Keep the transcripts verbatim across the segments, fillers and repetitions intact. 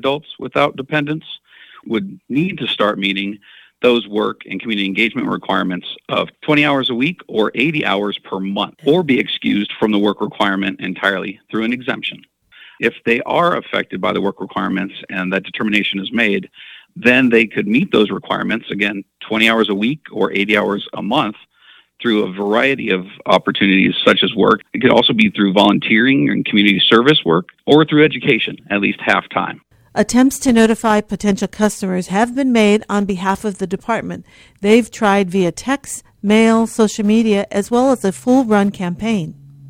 adults without dependents would need to start meeting those work and community engagement requirements of twenty hours a week or eighty hours per month, or be excused from the work requirement entirely through an exemption. If they are affected by the work requirements and that determination is made, then they could meet those requirements, again, twenty hours a week or eighty hours a month, through a variety of opportunities such as work. It could also be through volunteering and community service work, or through education, at least half-time. Attempts to notify potential customers have been made on behalf of the department. They've tried via text, mail, social media, as well as a full-run campaign.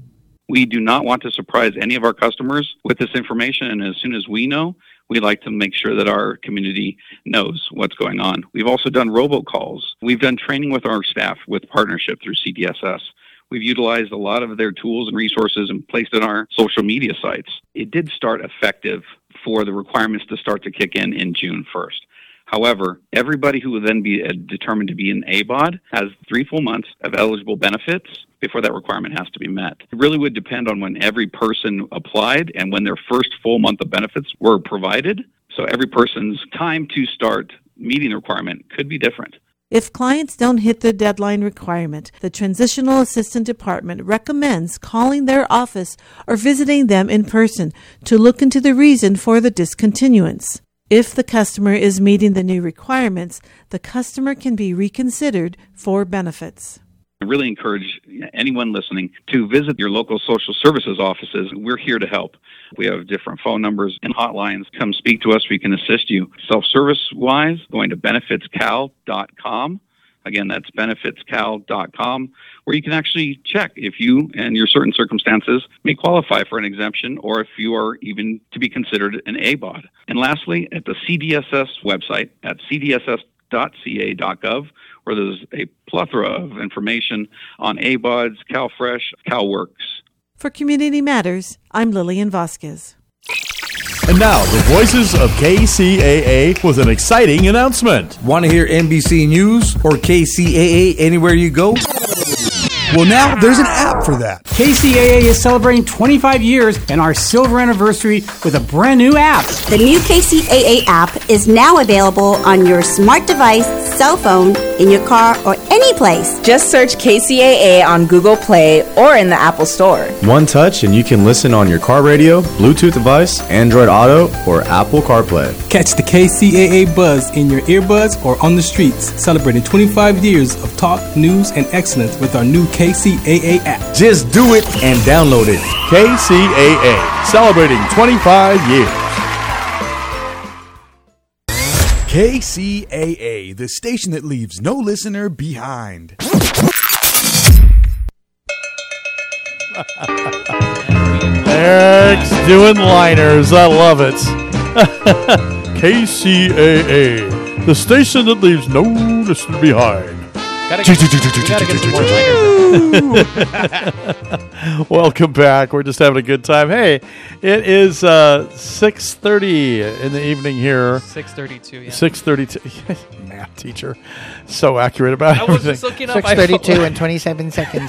We do not want to surprise any of our customers with this information, and as soon as we know, we like to make sure that our community knows what's going on. We've also done robocalls. We've done training with our staff with partnership through C D S S. We've utilized a lot of their tools and resources and placed it on our social media sites. It did start effective for the requirements to start to kick in in June first. However, everybody who will then be uh, determined to be an A B O D has three full months of eligible benefits before that requirement has to be met. It really would depend on when every person applied and when their first full month of benefits were provided. So every person's time to start meeting the requirement could be different. If clients don't hit the deadline requirement, the Transitional Assistance Department recommends calling their office or visiting them in person to look into the reason for the discontinuance. If the customer is meeting the new requirements, the customer can be reconsidered for benefits. I really encourage anyone listening to visit your local social services offices. We're here to help. We have different phone numbers and hotlines. Come speak to us. We can assist you. Self-service-wise, going to benefits cal dot com. Again, that's benefits cal dot com, where you can actually check if you and your certain circumstances may qualify for an exemption or if you are even to be considered an A B O D. And lastly, at the C D S S website at c d s s dot c a dot gov, where there's a plethora of information on A B O Ds, CalFresh, CalWorks. For Community Matters, I'm Lillian Vasquez. And now, the voices of K C A A with an exciting announcement. Want to hear N B C News or K C A A anywhere you go? Well, now there's an app for that. K C A A is celebrating twenty-five years and our silver anniversary with a brand new app. The new K C A A app is now available on your smart device, cell phone, in your car, or any place. Just search K C A A on Google Play or in the Apple Store. One touch and you can listen on your car radio, Bluetooth device, Android Auto, or Apple CarPlay. Catch the K C A A buzz in your earbuds or on the streets, celebrating twenty-five years of talk, news, and excellence with our new K C A A app. Just do it and download it. K C A A, celebrating twenty-five years. K C A A, the station that leaves no listener behind. Eric's doing liners. I love it. K C A A, the station that leaves no listener behind. Gotta get, gotta get some more liners. Welcome back. We're just having a good time. Hey, it is uh, six thirty in the evening here. six thirty-two, yeah. six thirty-two. Math teacher. So accurate about I everything. was just looking up. six thirty-two and twenty-seven seconds.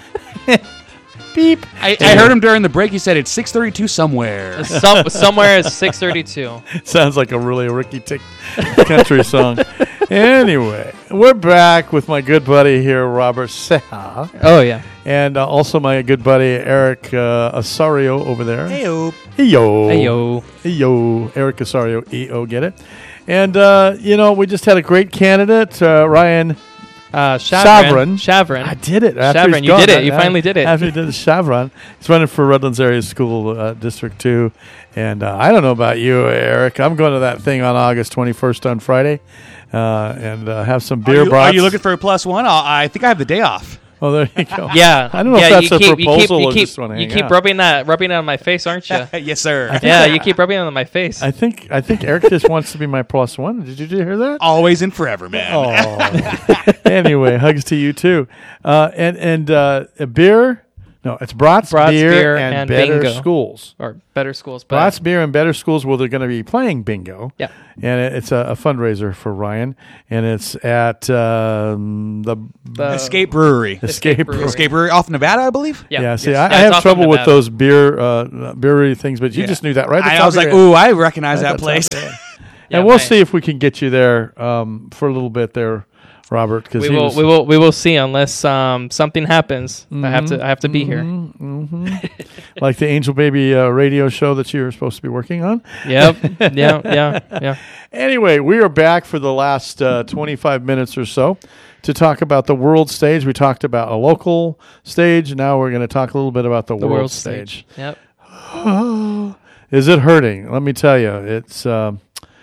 Beep. I, I heard him during the break. He said it's six thirty-two somewhere. Some, somewhere is six thirty-two. Sounds like a really Ricky Tick country song. Anyway, we're back with my good buddy here, Robert Seha. Oh, yeah. And uh, also my good buddy, Eric uh, Osorio over there. Hey-o. Hey-yo. Hey-yo. Hey-yo. Eric Osorio, E O, get it? And, uh, you know, we just had a great candidate, uh, Ryan Uh, Shavran. Shavran. Shavran. I did it. After Shavran, he's you gone. did it. You I, finally did it. After he did the Shavran. He's running for Redlands Area School uh, District two. And uh, I don't know about you, Eric. I'm going to that thing on August twenty-first on Friday uh, and uh, have some beer Are you, brats. are you looking for a plus one? I'll, I think I have the day off. Oh, there you go. Yeah. I don't know yeah, if that's you a keep, proposal you or keep, you just keep, want to you hang keep out. rubbing that, rubbing it on my face, aren't you? Yes, sir. Yeah, you keep rubbing it on my face. I think I think Eric just wants to be my plus one. Did you hear that? Always and forever, man. Oh. Anyway, hugs to you too. Uh, and and uh, a beer, No, it's Brats, Brats Beer, Beer and, and Better Bingo. Schools. Or Better Schools. But Brats, Beer, and Better Schools, where they're going to be playing bingo. Yeah. And it, it's a, a fundraiser for Ryan. And it's at um, the, The- Escape Brewery. Escape Brewery. Escape Brewery off Nevada, I believe. Yeah. Yeah, see, Yes. I, Yeah, I it's have off trouble of with Nevada. those beer uh, brewery things, but you Yeah. just knew that, right? at the I, top I was of like, your head. ooh, I recognize Right that at the top place. of your head. Yeah, and we'll my- see if we can get you there um, for a little bit there, Robert. Because we will, we will, we will see. Unless um, something happens, I have to, I have to be here. hmm like the Angel Baby uh, radio show that you were supposed to be working on. Yep. yeah. Yeah. Yeah. Anyway, we are back for the last uh, twenty-five minutes or so to talk about the world stage. We talked about a local stage. Now we're going to talk a little bit about the, The world, world stage. stage. Yep. Is it hurting? Let me tell you, it's um,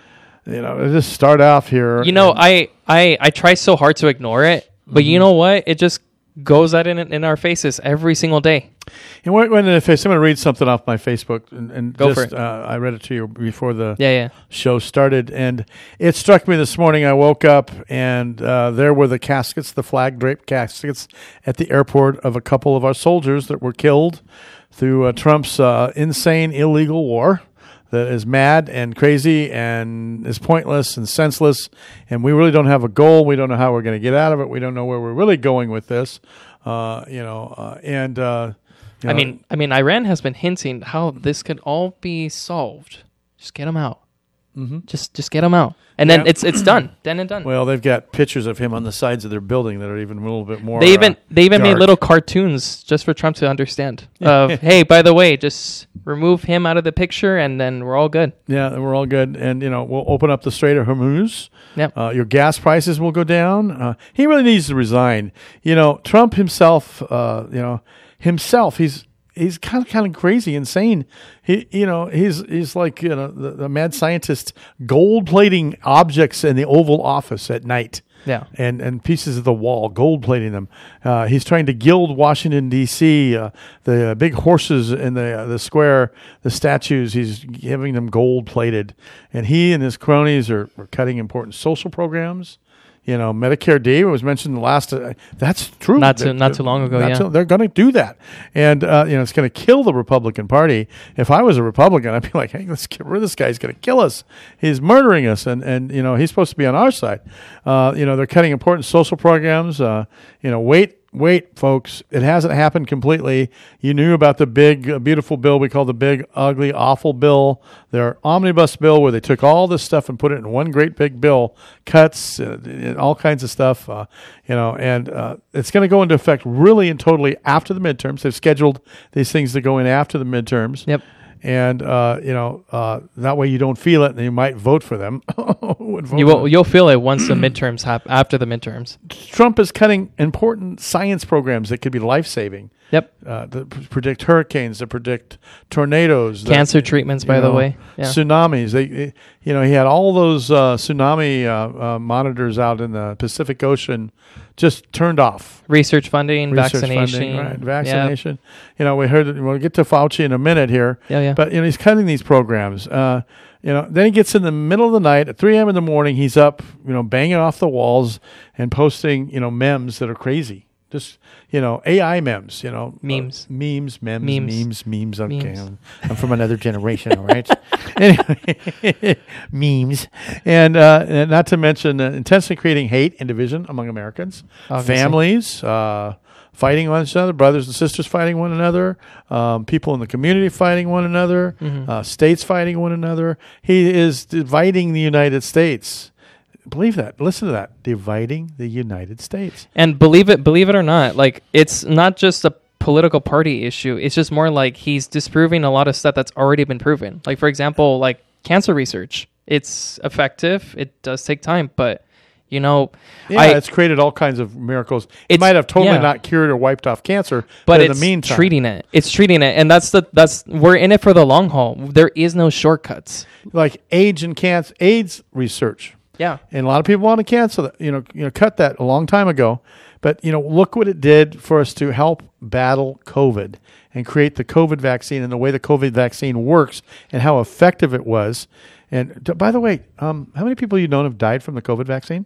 you know, just start off here. You know, and- I, I, I try so hard to ignore it, but you know what? It just goes at it in, in our faces every single day. And when, when if I'm going to read something off my Facebook, and, and Go just, for it. Uh, I read it to you before the Yeah, yeah. show started, and it struck me this morning. I woke up, and uh, there were the caskets, the flag draped caskets at the airport of a couple of our soldiers that were killed through uh, Trump's uh, insane, illegal war that is mad and crazy and is pointless and senseless. And we really don't have a goal. We don't know how we're going to get out of it. We don't know where we're really going with this. Uh, you know, uh, and uh, you I know, mean, I mean, Iran has been hinting how this could all be solved. Just get them out. Mhm. Just, just get them out, and then Yeah. it's it's done. Done and done. well, they've got pictures of him on the sides of their building that are even a little bit more. They even uh, they even made dark. little cartoons just for Trump to understand. Of hey, by the way, just remove him out of the picture, and then we're all good. Yeah, we're all good. And, you know, we'll open up the Strait of Hormuz. Yep. Uh, your gas prices will go down. Uh, he really needs to resign. You know, Trump himself, uh, you know, himself, he's he's kind of kind of crazy, insane. He, you know, he's he's like, you know, the, the mad scientist gold plating objects in the Oval Office at night. Yeah. And and pieces of the wall, gold plating them. Uh, he's trying to gild Washington D C. Uh, the uh, big horses in the uh, the square, the statues. He's giving them gold plated, and he and his cronies are, are cutting important social programs. You know, Medicare D was mentioned the last. Uh, that's true. Not too- They're- not too long ago, not yeah. too- they're going to do that, and uh, you know, it's going to kill the Republican Party. If I was a Republican, I'd be like, "Hey, let's get rid of this guy. He's going to kill us. He's murdering us, and and you know, he's supposed to be on our side." Uh, you know, they're cutting important social programs. Uh, you know, wait. Wait, folks, it hasn't happened completely. You knew about the big, uh, beautiful bill we call the big, ugly, awful bill, their omnibus bill, where they took all this stuff and put it in one great big bill, cuts, uh, and all kinds of stuff, uh, you know, and uh, it's going to go into effect really and totally after the midterms. They've scheduled these things to go in after the midterms. Yep. And, uh, you know, uh, that way you don't feel it and you might vote for them. Would vote You for will them. you'll feel it once the midterms happen. After the midterms. Trump is cutting important science programs that could be life-saving. Yep. Uh, that p- predict hurricanes, that predict tornadoes, that, Cancer treatments, you by the know, way. Yeah. tsunamis. They, eh, you know, he had all those uh, tsunami uh, uh, monitors out in the Pacific Ocean just turned off. Research funding, Research vaccination, funding, right, Yep. vaccination. You know, we heard. It, we'll get to Fauci in a minute here. Yeah, yeah. But you know, he's cutting these programs. Uh, you know, then he gets in the middle of the night at three a.m. in the morning. He's up, you know, banging off the walls and posting, you know, memes that are crazy. Just, you know, A I memes, you know. Memes. Uh, memes, memes, Memes. memes, memes. Okay. Memes. I'm, I'm from another generation, all right? Anyway, memes. And, uh, and not to mention uh, intensely creating hate and division among Americans, Obviously. families, uh, fighting one another, brothers and sisters fighting one another, um, people in the community fighting one another, Mhm. uh, states fighting one another. He is dividing the United States. Believe that. Listen to that. Dividing the United States. And believe it, believe it or not, like it's not just a political party issue. It's just more like he's disproving a lot of stuff that's already been proven. Like for example, like cancer research. It's effective. It does take time, but you know, Yeah, I, it's created all kinds of miracles. It It's- might have totally yeah. not cured or wiped off cancer, but, but in it's the meantime, treating it. It's treating it, and that's the that's we're in it for the long haul. There is no shortcuts. like AIDS and cancer, AIDS research. Yeah. And a lot of people want to cancel that, you know, you know, cut that a long time ago. But, you know, look what it did for us to help battle COVID and create the COVID vaccine and the way the COVID vaccine works and how effective it was. And d- by the way, um, how many people you known have died from the COVID vaccine?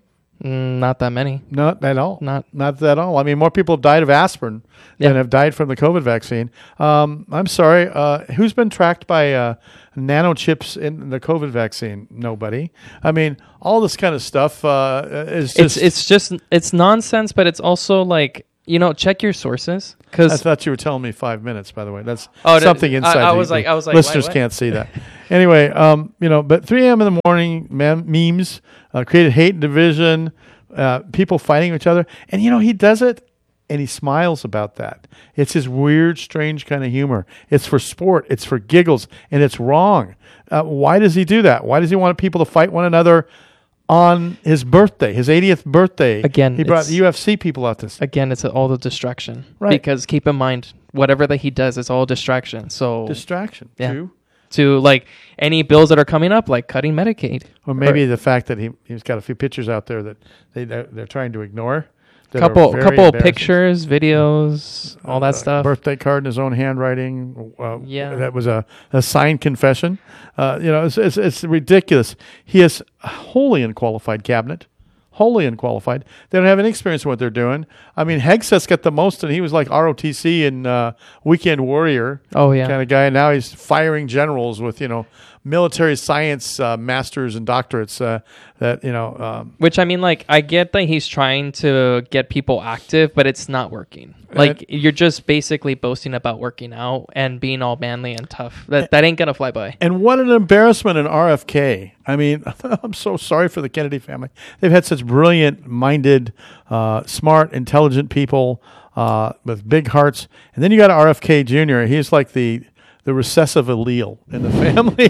Mm, not that many. Not at all. Not not at all. I mean, more people have died of aspirin Yeah. than have died from the COVID vaccine. Um, I'm sorry. Uh, who's been tracked by uh, nanochips in the COVID vaccine? Nobody. I mean, all this kind of stuff uh, is just. It's it's just it's nonsense, but it's also like, you know, check your sources. I Because thought you were telling me five minutes. By the way, that's Oh, did- something I- inside. I the- was like- the I was like, listeners what, what? can't see that. Anyway, um, you know, but three a.m. in the morning, mem- memes uh, created hate and division, uh, people fighting each other, and you know he does it, and he smiles about that. It's his weird, strange kind of humor. It's for sport. It's for giggles, and it's wrong. Uh, why does he do that? Why does he want people to fight one another on his birthday, his eightieth birthday? Again, he brought it's- the U F C people out this. again, it's all the distraction. Right. Because keep in mind, whatever that he does, it's all distraction. So Distraction. Yeah. too. to like any bills that are coming up, like cutting Medicaid, Or maybe the fact that he he's got a few pictures out there that they they're, they're trying to ignore. a that are couple very couple of embarrassing. pictures, videos, all that Uh, stuff. Birthday card in his own handwriting. Uh, Yeah. that was a, a signed confession. Uh, you know, it's, it's it's ridiculous. He has a wholly unqualified cabinet. Wholly unqualified. They don't have any experience in what they're doing. I mean, Hegseth's got the most, and he was like R O T C and uh, Weekend Warrior. Oh, yeah. kind of guy. And now he's firing generals with you know military science uh, masters and doctorates. Uh, that you know. Um, Which I mean, like, I get that he's trying to get people active, but it's not working. Like, you're just basically boasting about working out and being all manly and tough. That that ain't gonna fly by. And what an embarrassment in R F K. I mean, I'm so sorry for the Kennedy family. They've had such brilliant-minded, uh, smart, intelligent people uh, with big hearts. And then you got R F K Junior He's like the the recessive allele in the family.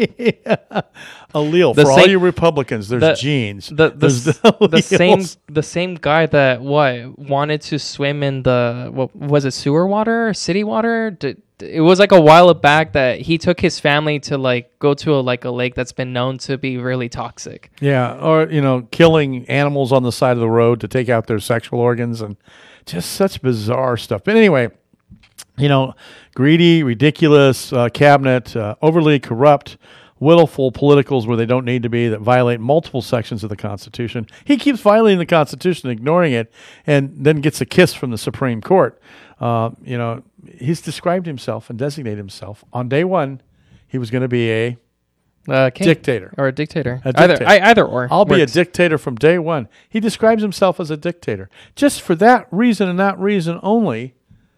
Allele. The For all same- you Republicans, there's the- genes. The the, There's s- the same alleles. the same guy that what wanted to swim in the what was it sewer water, city water? Did, it was like a while back that he took his family to like go to a like a lake that's been known to be really toxic. Yeah, or you know, killing animals on the side of the road to take out their sexual organs, and just such bizarre stuff. But anyway, you know, greedy, ridiculous uh, cabinet, uh, overly corrupt, willful politicals where they don't need to be, that violate multiple sections of the Constitution. He keeps violating the Constitution, ignoring it, and then gets a kiss from the Supreme Court. Uh, you know, he's described himself and designated himself on day one. He was going to be a Uh, king. dictator. or a dictator. A Either dictator. I, either or. I'll be a works. dictator from day one. He describes himself as a dictator. Just for that reason and that reason only,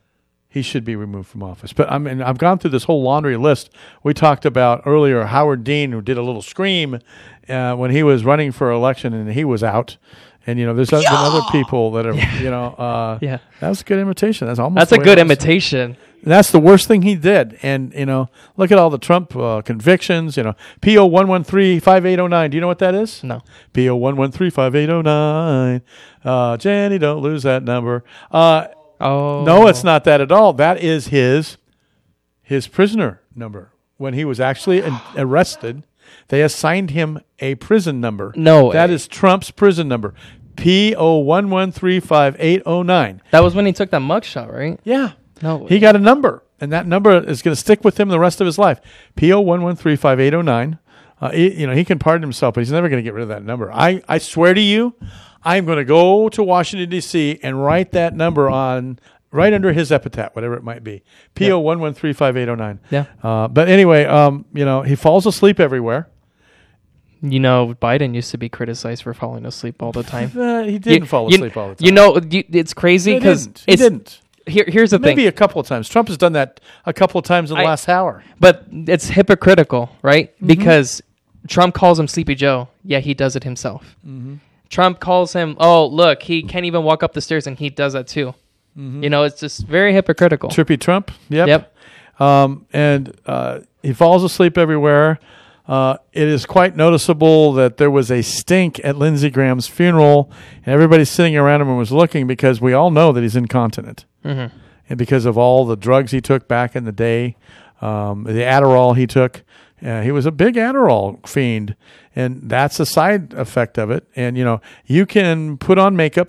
he should be removed from office. But I mean, I've gone through this whole laundry list. We talked about earlier Howard Dean, who did a little scream uh, when he was running for election and he was out. And, you know, there's been other people that are, you know, uh, Yeah. that was a good imitation. That's almost That's the a way good it was. imitation. And that's the worst thing he did. And, you know, look at all the Trump uh, convictions, you know, P O one one three five eight oh nine. Do you know what that is? No. P O one one three five eight oh nine. Uh, Jenny, don't lose that number. Uh, Oh. no, it's not that at all. That is his his prisoner number. When he was actually in, arrested, they assigned him a prison number. No That way. is Trump's prison number. P O one one three five eight oh nine. That was when he took that mugshot, right? Yeah. No. He got a number, and that number is going to stick with him the rest of his life. P O one one three five eight oh nine. Uh, he, you know, he can pardon himself, but he's never going to get rid of that number. I, I swear to you, I'm going to go to Washington, D C and write that number on right under his epitaph, whatever it might be. P O one one three five eight oh nine. Yeah. Uh, but anyway, um, you know, he falls asleep everywhere. You know, Biden used to be criticized for falling asleep all the time. Uh, he didn't You- fall you- asleep all the time. You know, you, it's crazy He because didn't. He it's didn't. Here, here's the Maybe thing. a couple of times. Trump has done that a couple of times in the I- last hour. But it's hypocritical, right? Mm-hmm. Because Trump calls him Sleepy Joe. Yeah, he does it himself. Mm-hmm. Trump calls him, oh, look, he can't even walk up the stairs, and he does that too. Mm-hmm. You know, it's just very hypocritical. Trippy Trump. Yep. Yep. Um, and uh, he falls asleep everywhere. Uh, it is quite noticeable that there was a stink at Lindsey Graham's funeral, and everybody sitting around him and was looking because we all know that he's incontinent. Mm-hmm. And because of all the drugs he took back in the day, um, the Adderall he took, uh, he was a big Adderall fiend, and that's a side effect of it. And, you know, you can put on makeup,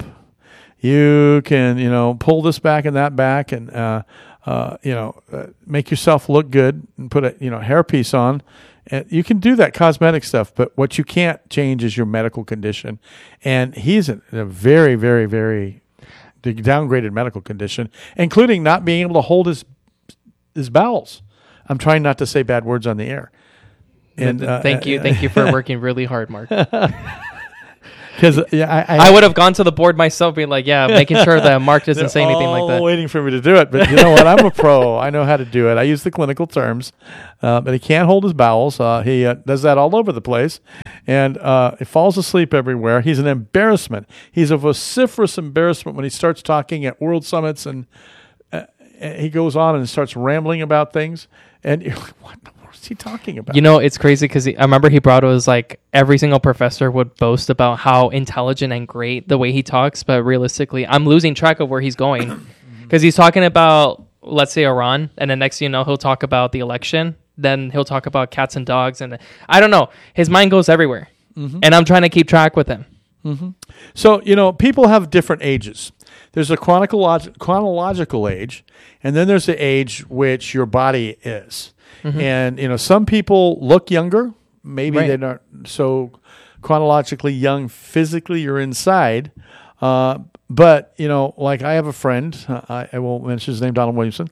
you can, you know, pull this back and that back, and, uh, uh, you know, uh, make yourself look good and put a, you know, hairpiece on. And you can do that cosmetic stuff, but what you can't change is your medical condition. And he's in a very, very, very downgraded medical condition, including not being able to hold his his bowels. I'm trying not to say bad words on the air. And uh, thank you, thank you for working really hard, Mark. Because yeah, I, I, I would have gone to the board myself, being like, "Yeah, making sure that Mark doesn't say anything like that." Waiting for me to do it, but you know what? I'm a pro. I know how to do it. I use the clinical terms, uh, but he can't hold his bowels. Uh, he uh, does that all over the place, and uh, he falls asleep everywhere. He's an embarrassment. He's a vociferous embarrassment when he starts talking at world summits, and uh, he goes on and starts rambling about things. And you're like, what? What's he talking about? You know, it's crazy because I remember he brought it was like every single professor would boast about how intelligent and great the way he talks, but realistically, I'm losing track of where he's going because he's talking about, let's say, Iran, and then next thing you know, he'll talk about the election. Then he'll talk about cats and dogs, and I don't know. His mind goes everywhere, mm-hmm. and I'm trying to keep track with him. Mm-hmm. So, you know, people have different ages. There's a chronolog- chronological age, and then there's the age which your body is. Mm-hmm. And, you know, some people look younger. Maybe right. they're not so chronologically young physically or inside. Uh, but, you know, like I have a friend. Uh, I, I won't mention his name, Donald Williamson.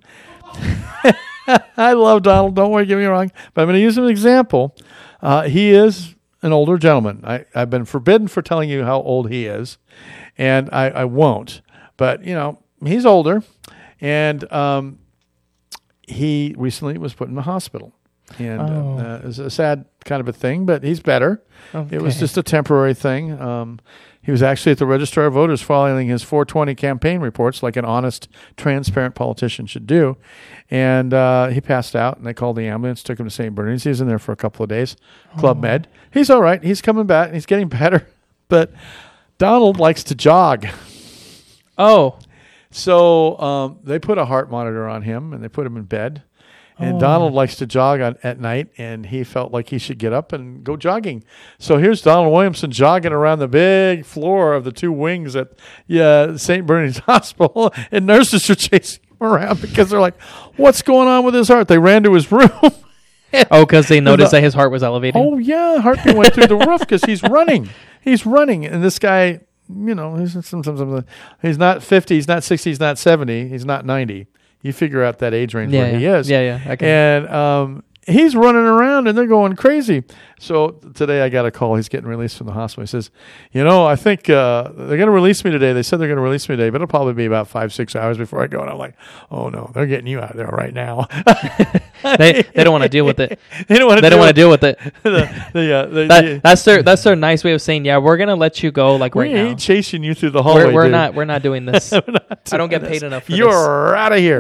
I love Donald. Don't worry, get me wrong. But I'm going to use him as an example. Uh, he is an older gentleman. I, I've been forbidden for telling you how old he is, and I, I won't. But, you know, he's older, and um, he recently was put in the hospital. And oh. uh, it was a sad kind of a thing, but he's better. Okay. It was just a temporary thing. Um, he was actually at the Registrar of Voters filing his four twenty campaign reports like an honest, transparent politician should do. And uh, he passed out, and they called the ambulance, took him to Saint Bernard's. He was in there for a couple of days, Club oh. Med. He's all right. He's coming back. He's getting better. But Donald likes to jog. Oh. So um, they put a heart monitor on him, and they put him in bed. And oh. Donald likes to jog on, at night, and he felt like he should get up and go jogging. So here's Donald Williamson jogging around the big floor of the two wings at yeah, Saint Bernard's Hospital, and nurses are chasing him around because they're like, what's going on with his heart? They ran to his room. Oh, because they noticed the, that his heart was elevated? Oh, yeah. Heartbeat went through the roof because he's running. He's running. And this guy, you know, he's, he's not fifty, he's not sixty, he's not seventy, he's not ninety. You figure out that age range yeah, where yeah. he is. Yeah, yeah. Okay. And um, he's running around, and they're going crazy. So today I got a call. He's getting released from the hospital. He says, you know, I think uh, they're going to release me today. They said they're going to release me today, but it'll probably be about five, six hours before I go. And I'm like, oh, no, they're getting you out of there right now. they they don't want to deal with it. They don't want to They don't want to deal with it. the, the, uh, the, that, the, that's their that's their nice way of saying, yeah, we're going to let you go like we right now. We ain't chasing you through the hallway, We're, we're dude. not We're not doing this. not I don't get this. paid enough for You're this. You're out of here.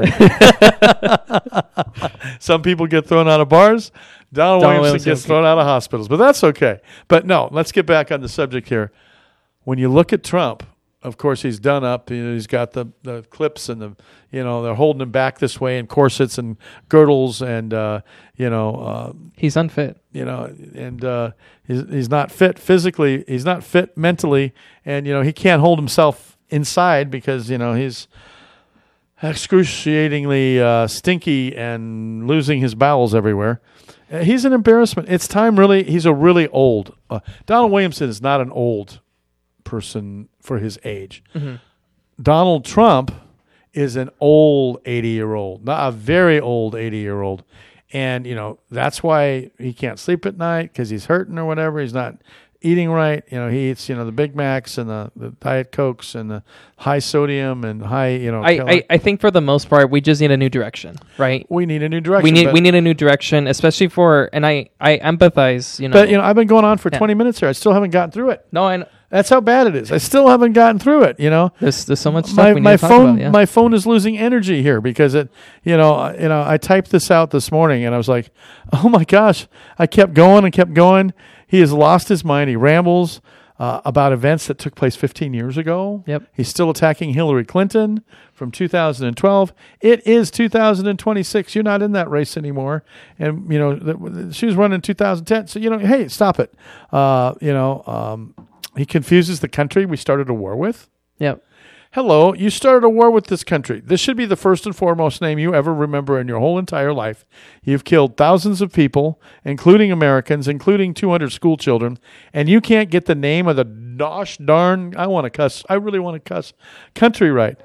Some people get thrown out of bars. Donald, Donald Williamson, Williamson gets thrown out of hospitals, but that's okay. But no, let's get back on the subject here. When you look at Trump, of course, he's done up. You know, he's got the, the clips and the, you know, they're holding him back this way in corsets and girdles and, uh, you know. Uh, he's unfit. You know, and uh, he's, he's not fit physically. He's not fit mentally. And, you know, he can't hold himself inside because, you know, he's excruciatingly uh, stinky and losing his bowels everywhere. Uh, he's an embarrassment. It's time really. He's a really old. Uh, Donald Williamson is not an old person for his age. Mm-hmm. Donald Trump is an old eighty-year-old, not a very old eighty-year-old. And, you know, that's why he can't sleep at night because he's hurting or whatever. He's not eating right. You know, he eats, you know, the Big Macs and the, the Diet Cokes and the high sodium and high, you know. I, I, I think for the most part, we just need a new direction, right? We need a new direction. We need we need a new direction, especially for, and I, I empathize, you know. But, you know, I've been going on for yeah. twenty minutes here. I still haven't gotten through it. No, and that's how bad it is. I still haven't gotten through it, you know. There's, there's so much stuff my, we need my to talk phone, about, yeah. My phone is losing energy here because it, you know, uh, you know, I typed this out this morning and I was like, oh my gosh. I kept going and kept going. He has lost his mind. He rambles uh, about events that took place fifteen years ago. Yep. He's still attacking Hillary Clinton from two thousand twelve. It is two thousand twenty-six. You're not in that race anymore. And, you know, th- she was running in two thousand ten. So, you know, hey, stop it. Uh, you know, um, he confuses the country we started a war with. Yep. Hello, you started a war with this country. This should be the first and foremost name you ever remember in your whole entire life. You've killed thousands of people, including Americans, including two hundred school children, and you can't get the name of the gosh darn, I want to cuss, I really want to cuss, country right.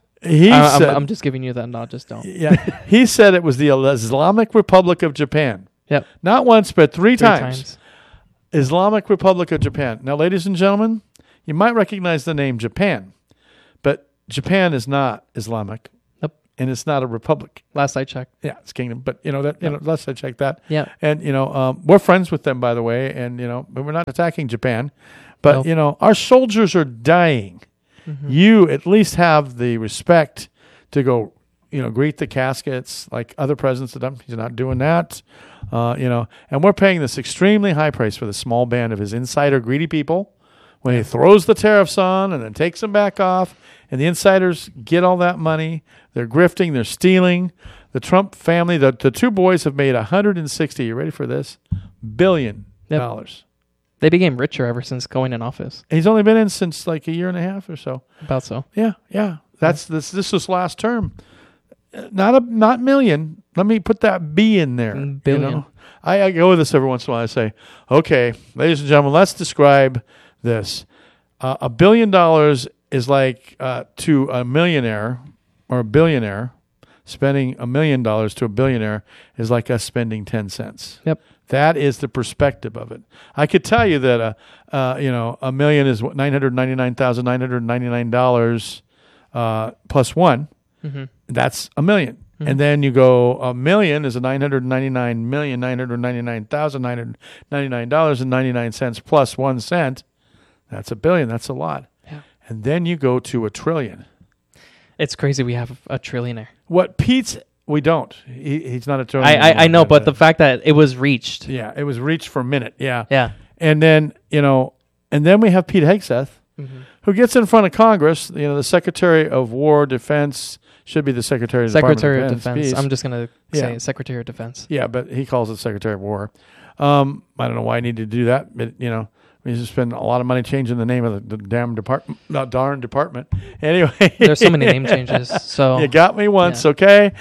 He I, said, I'm, I'm just giving you that nod, just don't. Yeah, he said it was the Islamic Republic of Japan. Yep. Not once, but three, Three times. times. Islamic Republic of Japan. Now, ladies and gentlemen, you might recognize the name Japan, but Japan is not Islamic. Nope. And it's not a republic. Last I checked. Yeah, it's kingdom. But, you know, that you Yep. know, last I checked that. Yeah. And, you know, um, we're friends with them, by the way, and, you know, but we're not attacking Japan. But, Nope. you know, our soldiers are dying. Mhm. You at least have the respect to go, you know, greet the caskets like other presidents have done. He's not doing that, uh, you know. And we're paying this extremely high price for the small band of his insider greedy people when he throws the tariffs on and then takes them back off. And the insiders get all that money. They're grifting. They're stealing. The Trump family, the, the two boys have made one hundred sixty, you ready for this, billion Yep. dollars. They became richer ever since going in office. He's only been in since like a year and a half or so. About so. Yeah, yeah. That's this. This was last term. Uh, Not a not million. Let me put that B in there. Mm, billion. You know? I, I go with this every once in a while. I say, okay, ladies and gentlemen, let's describe this. Uh, a billion dollars is like uh, to a millionaire or a billionaire spending a million dollars to a billionaire is like us spending ten cents. Yep. That is the perspective of it. I could tell you that a uh, you know a million is nine hundred ninety nine thousand nine hundred ninety nine dollars uh, plus one. Mhm. That's a million. Mhm. And then you go a million is a nine hundred ninety nine million nine hundred ninety nine thousand nine hundred ninety nine dollars and ninety nine cents plus one cent. That's a billion. That's a lot. Yeah. And then you go to a trillion. It's crazy we have a trillionaire. What Pete's we don't. He, he's not a I, trillion. I, I know, but the fact that it was reached. Yeah, it was reached for a minute. Yeah. Yeah. And then, you know, and then we have Pete Hegseth, Mhm. who gets in front of Congress, you know, the Secretary of War, Defense, should be the Secretary of Secretary Department of of Defense. Peace. I'm just going to Yeah. say Secretary of Defense. Yeah, but he calls it Secretary of War. Um, I don't know why I need to do that, but, you know, we just spend a lot of money changing the name of the, the damn department, not darn department. Anyway. There's so many name changes, so- You got me once, Yeah. okay?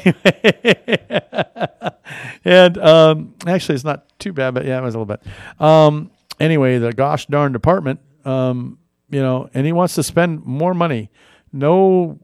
Anyway. And um, actually, it's not too bad, but yeah, it was a little bit. Um, anyway, the gosh darn department, um, you know, and he wants to spend more money. No,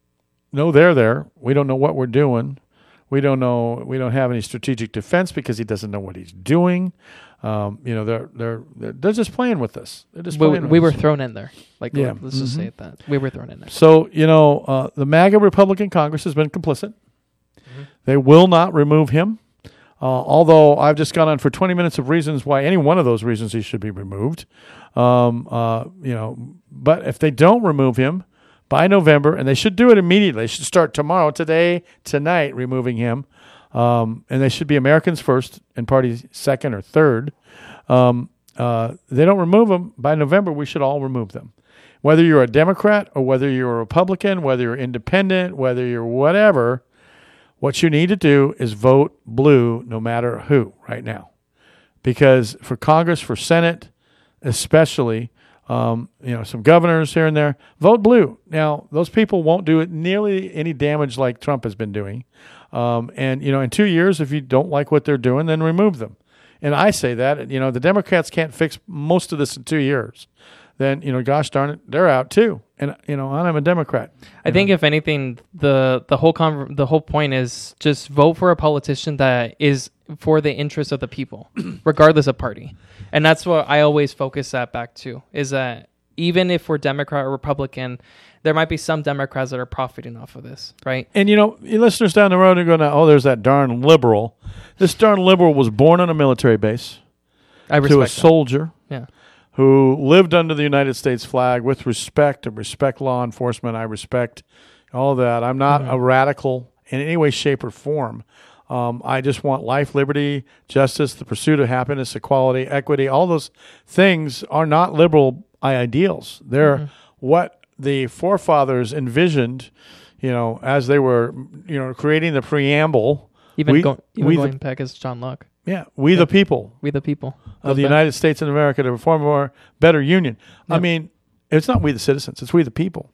no, they're there. We don't know what we're doing. We don't know. We don't have any strategic defense because he doesn't know what he's doing. Um, you know, they're they're they're, they're just playing with us. They're just We, playing with we were us. thrown in there. Like, Yeah. let's just Mhm. say it that. We were thrown in there. So, you know, uh, the MAGA Republican Congress has been complicit. Mm-hmm. They will not remove him. Uh, although I've just gone on for twenty minutes of reasons why any one of those reasons he should be removed. Um, uh, you know, but if they don't remove him by November, and they should do it immediately, they should start tomorrow, today, tonight, removing him. Um, and they should be Americans first and party second or third. Um, uh, they don't remove them by November. We should all remove them. Whether you're a Democrat or whether you're a Republican, whether you're independent, whether you're whatever, what you need to do is vote blue no matter who right now. Because for Congress, for Senate, especially, um, you know, some governors here and there, vote blue. Now, those people won't do it nearly any damage like Trump has been doing. Um, and, you know, in two years, if you don't like what they're doing, then remove them. And I say that, you know, the Democrats can't fix most of this in two years. Then, you know, gosh darn it, they're out too. And, you know, I'm a Democrat. I think if anything, the the whole conver- the whole point is just vote for a politician that is for the interest of the people, regardless of party. And that's what I always focus that back to, is that even if we're Democrat or Republican, there might be some Democrats that are profiting off of this, right? And, you know, your listeners down the road are going to, oh, there's that darn liberal. This darn liberal was born on a military base I to a respect that. soldier Yeah. who lived under the United States flag with respect and respect law enforcement. I respect all that. I'm not Mhm. a radical in any way, shape, or form. Um, I just want life, liberty, justice, the pursuit of happiness, equality, equity. All those things are not liberal ideals. They're Mhm. what the forefathers envisioned, you know, as they were, you know, creating the preamble. Even, we, go- even we going the, back as John Locke. yeah, we Yeah. the people We the people. of the United States of America to form a more better union. I Yep. mean, it's not we the citizens; it's we the people.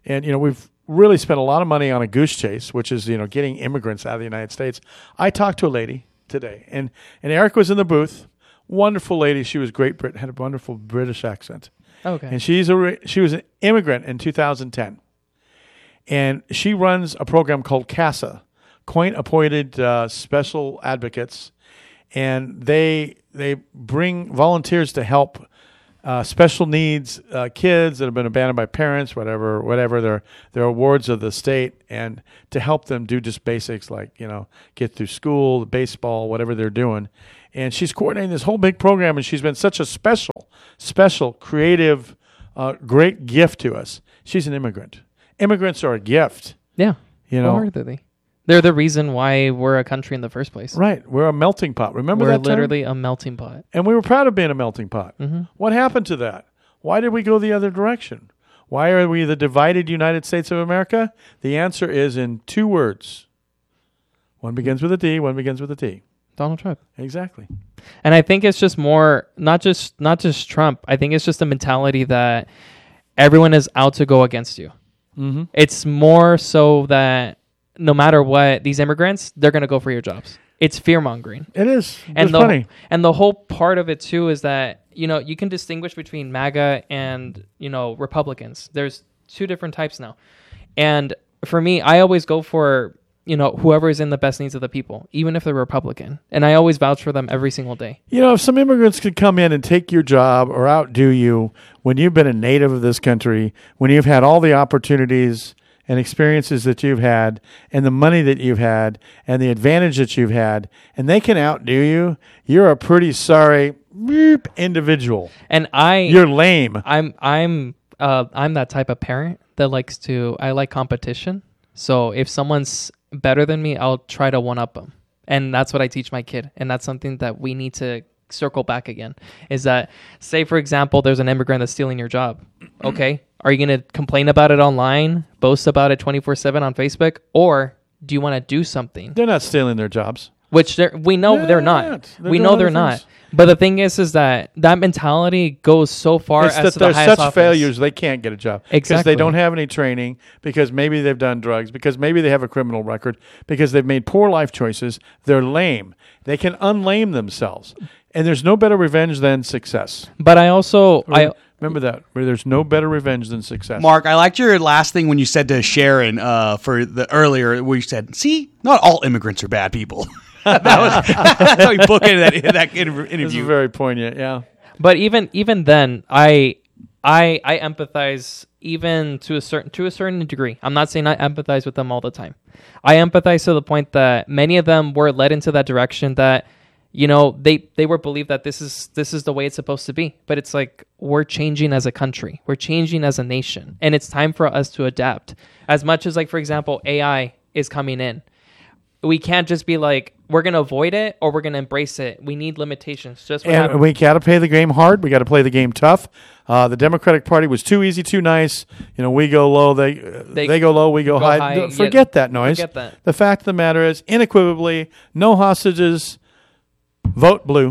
And, you know, we've really spent a lot of money on a goose chase, which is, you know, getting immigrants out of the United States. I talked to a lady today, and, and Eric was in the booth. Wonderful lady. She was great, Brit, had a wonderful British accent. Okay. And she's a re- she was an immigrant in two thousand ten. And she runs a program called CASA, Coin Appointed uh, Special Advocates. And they they bring volunteers to help uh, special needs uh, kids that have been abandoned by parents, whatever, whatever their their awards of the state, and to help them do just basics like, you know, get through school, baseball, whatever they're doing. And she's coordinating this whole big program, and she's been such a special, special, creative, uh, great gift to us. She's an immigrant. Immigrants are a gift. Yeah, you know, wholeheartedly. They're the reason why we're a country in the first place. Right. We're a melting pot. Remember we're that term? literally a melting pot. And we were proud of being a melting pot. Mm-hmm. What happened to that? Why did we go the other direction? Why are we the divided United States of America? The answer is in two words. One begins with a D, one begins with a T. Donald Trump. Exactly. And I think it's just more, not just not just Trump. I think it's just a mentality that everyone is out to go against you. Mm-hmm. It's more so that no matter what, these immigrants, they're going to go for your jobs. It's fear-mongering. It is. And There's the, plenty. and the whole part of it, too, is that, you know, you can distinguish between MAGA and, you know, Republicans. There's two different types now. And for me, I always go for, you know, whoever is in the best needs of the people, even if they're Republican. And I always vouch for them every single day. You know, if some immigrants could come in and take your job or outdo you when you've been a native of this country, when you've had all the opportunities and experiences that you've had and the money that you've had and the advantage that you've had, and they can outdo you, you're a pretty sorry beep, individual. And I... You're lame. I'm I'm uh, I'm that type of parent that likes to... I like competition. So if someone's better than me, I'll try to one-up them. And that's what I teach my kid. And that's something that we need to circle back again. Is that, say, for example, there's an immigrant that's stealing your job. Okay. Are you going to complain about it online, boast about it twenty-four seven on Facebook, or do you want to do something? They're not stealing their jobs. Which they're, we know they're they're not. not. They're we doing know they're other not. things. But the thing is, is that that mentality goes so far It's as that to the they're highest such office. failures they can't get a job because Exactly. they don't have any training, because maybe they've done drugs, because maybe they have a criminal record, because they've made poor life choices. They're lame. They can unlame themselves, and there's no better revenge than success. But I also I remember that where there's no better revenge than success. Mark, I liked your last thing when you said to Sharon uh, for the earlier where you said, "See, not all immigrants are bad people." that was that's how we bookended that that interview. This is very poignant. Yeah. But even even then, I I I empathize even to a certain to a certain degree. I'm not saying I empathize with them all the time. I empathize to the point that many of them were led into that direction that, you know, they they were believed that this is this is the way it's supposed to be. But it's like we're changing as a country. We're changing as a nation. And it's time for us to adapt. As much as, like, for example, A I is coming in. We can't just be like, we're going to avoid it or we're going to embrace it. We need limitations. Just what And happened. we got to play the game hard. We got to play the game tough. Uh, the Democratic Party was too easy, too nice. You know, we go low, they uh, they, They go low, we go, go high. high, Don't- yeah, Forget that noise. forget that. The fact of the matter is, unequivocally, no hostages. Vote blue.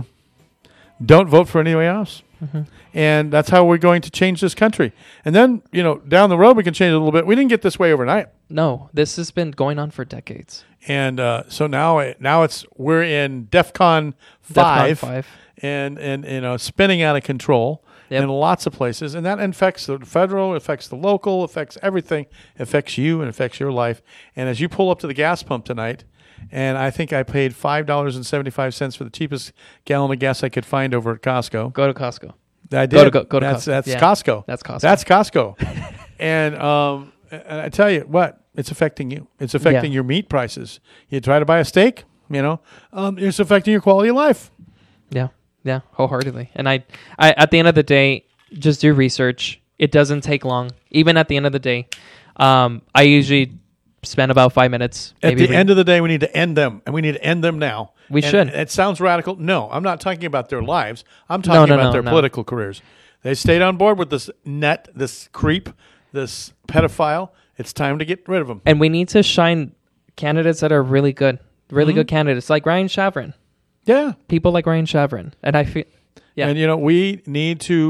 Don't vote for anyone else. Mm-hmm. And that's how we're going to change this country. And then, you know, down the road, we can change it a little bit. We didn't get this way overnight. No, this has been going on for decades. And uh, so now, it, now it's we're in DEFCON five, five. and and you know spinning out of control Yep. in lots of places, and that affects the federal, affects the local, affects everything, affects you, and affects your life. And as you pull up to the gas pump tonight, and I think I paid five dollars and seventy five cents for the cheapest gallon of gas I could find over at Costco. Go to Costco. I did. Go to, go, go to that's Costco. that's Yeah. Costco. That's Costco. That's Costco. and um, and I tell you what, it's affecting you. It's affecting Yeah. your meat prices. You try to buy a steak, you know, um, it's affecting your quality of life. Yeah, yeah, wholeheartedly. And I, I, at the end of the day, just do research. It doesn't take long. Even at the end of the day, um, I usually spend about five minutes. At maybe the we- end of the day, we need to end them, and we need to end them now. We And should. It sounds radical. No, I'm not talking about their lives. I'm No, talking no, about no, their no. political careers. They stayed on board with this nut, this creep, this pedophile. It's time to get rid of them. And we need to shine candidates that are really good, really Mhm. good candidates, like Ryan Shavrin. Yeah. People like Ryan Shavrin. And I feel, yeah. And, you know, we need to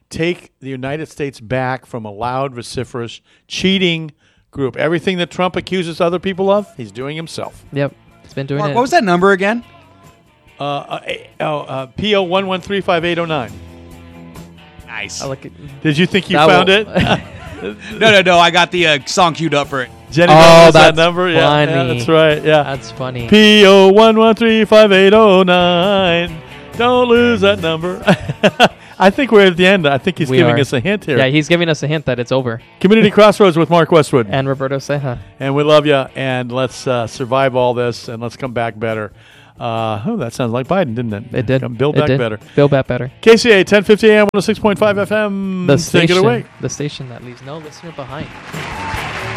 take the United States back from a loud, vociferous, cheating group. Everything that Trump accuses other people of, he's doing himself. Yep. He's been doing Mark, it. what was that number again? Uh, uh, oh, uh, P O one one three five eight oh nine. Nice. I like it. Did you think you That found will- it? No, no, no. I got the uh, song queued up for it. Jenny Oh, knows that that's number. Yeah, funny. yeah, that's right. Yeah, That's funny. P O one one three five eight oh nine. Don't lose that number. I think we're at the end. I think he's We giving are. us a hint here. Yeah, he's giving us a hint that it's over. Community Crossroads with Mark Westwood. And Roberto Ceja. And we love you. And let's uh, survive all this and let's come back better. Uh, oh, that sounds like Biden, didn't it? It did. Come build It back did. better. Build back better. K C A ten fifty A M one oh six point five F M. The Take station, it away. the station that leaves no listener behind.